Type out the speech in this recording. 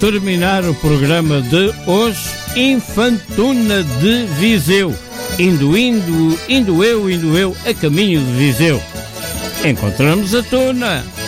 terminar o programa de hoje, Infantuna de Viseu. Indo eu, a caminho de Viseu. Encontramos a Tuna.